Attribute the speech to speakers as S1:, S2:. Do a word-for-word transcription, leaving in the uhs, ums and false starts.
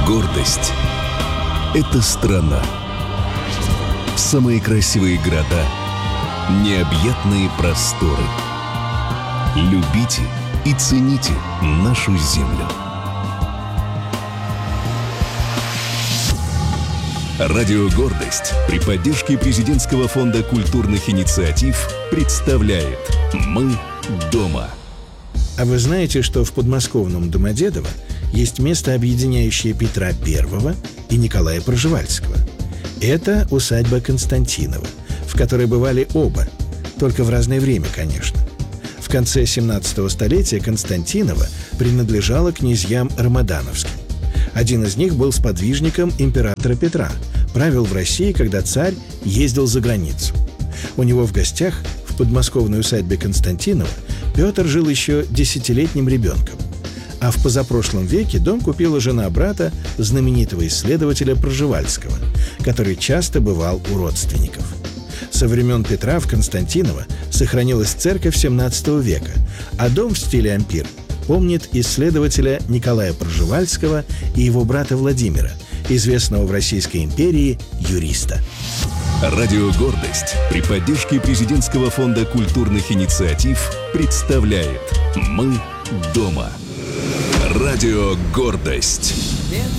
S1: Гордость — это страна. Самые красивые города, необъятные просторы. Любите и цените нашу землю. Радио «Гордость» при поддержке Президентского фонда культурных инициатив представляет «Мы дома».
S2: А вы знаете, что в подмосковном Домодедово есть место, объединяющее Петра Первого и Николая Пржевальского? Это усадьба Константинова, в которой бывали оба, только в разное время, конечно. В конце семнадцатого столетия Константинова принадлежала князьям Рамадановским. Один из них был сподвижником императора Петра, правил в России, когда царь ездил за границу. У него в гостях в подмосковной усадьбе Константинова Петр жил еще десятилетним ребенком. А в позапрошлом веке дом купила жена брата знаменитого исследователя Пржевальского, который часто бывал у родственников. Со времен Петра в Константиново сохранилась церковь семнадцатого века, а дом в стиле ампир помнит исследователя Николая Пржевальского и его брата Владимира, известного в Российской империи юриста.
S1: Радио «Гордость» при поддержке Президентского фонда культурных инициатив представляет «Мы дома». Радио «Гордость».